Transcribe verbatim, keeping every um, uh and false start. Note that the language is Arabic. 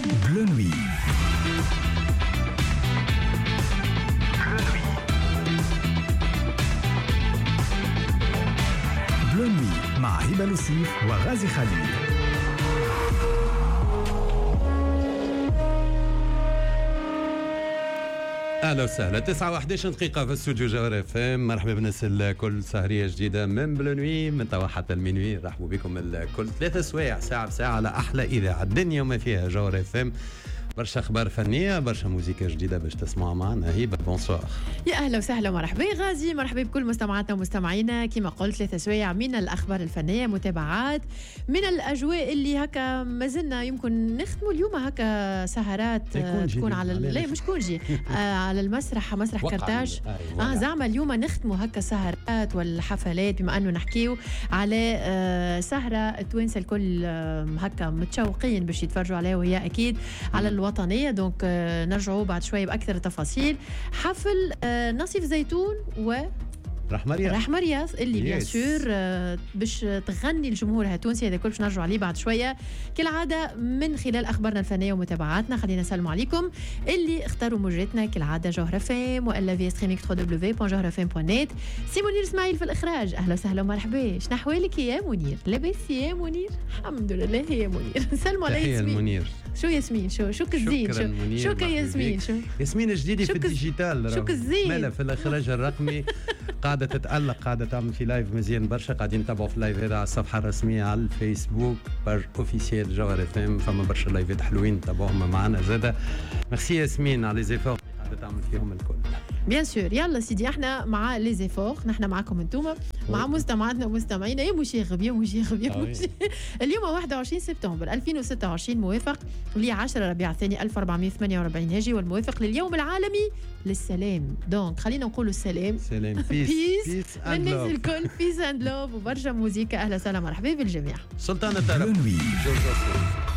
بلو نوي. بلو نوي مع هبة لوسيف وغازي خليل. اهلا وسهلا. تسعة وأحد عشر دقيقة في استوديو جوهر اف ام. مرحبا بالناس الكل، سهرية جديدة من بلو نوي من توا حتى المينوي. رحبوا بكم الكل ثلاثة سوايع ساعة بساعة على احلى اذاعة الدنيا وما فيها جوهر اف ام. برشا اخبار فنيه، برشا موسيقى جديده باش تسمعوا معنا. هيبه بونسوار. يا اهلا وسهلا ومرحبا غازي، مرحبا بكل مستمعاتنا ومستمعينا. كما قلت ثلاثة سوايع من الاخبار الفنيه، متابعات من الاجواء اللي هكا مازلنا يمكن نختموا اليوم هكا سهرات تكون على لا مش كونجي آه على المسرح، مسرح كرتاج. اه زعما اليوم نختموا هكا سهرات والحفلات، بما انه نحكيو على آه سهره التوانسه الكل آه هكا متشوقين باش يتفرجوا عليها، وهي اكيد على الوطنية. دونك آه نرجعوا بعد شوي بأكثر التفاصيل. حفل آه نصيف زيتون و رحمة رياض رحمة رياض اللي بيان سور آه باش تغني الجمهور التونسي. هذا كل باش نرجعوا عليه بعد شوية كالعادة من خلال أخبارنا الفنية ومتابعاتنا. خلينا نسلم عليكم اللي اختاروا موجتنا كالعادة جوهر فام وإلا في ستريمينغ دبليو دبليو دبليو دوت جوهر فام دوت نت. سي منير اسماعيل في الإخراج. أهلا وسهلا ومرحبا. شنو أحوالك يا منير؟ لاباس يا منير؟ الحمد لله يا منير. نسلموا على ياسمين. منير شو ياسمين؟ شو شو كزين؟ شو شو كياسمين؟ شو ياسمين جديدة في الديجيتال. شو كزين؟ مالا في الإخراج الرقمي قاعدة تتألق، قاعدة تعمل في لايف مزيان برشا. قاعدين نتابعوا في اللايف هذا على الصفحة الرسمية على الفيسبوك باج اوفيسيال جوهر اف ام. فما برشا لايفات حلوين تابعوهم معنا زادة. ميرسي ياسمين على لي زيفور قاعدة تعمل فيهم الكل. بيان سور. يلا سيدي احنا مع لي زيفور، نحن معكم انتوما مع مستمعاتنا ومستمعينا. يا مشاغب يا مشاغب يا مشاغب. اليوم واحد وعشرين سبتمبر ألفين وستة وعشرين، موافق ل عشرة ربيع الثاني ألف وأربعمائة وثمانية وأربعين هجري، والموافق لليوم العالمي للسلام. دونك خلينا نقولوا السلام سلام بيس بيس للناس الكل. بيس اند لوف وبرشا موسيقى. اهلا وسهلا مرحبا بالجميع. سلطان الطرب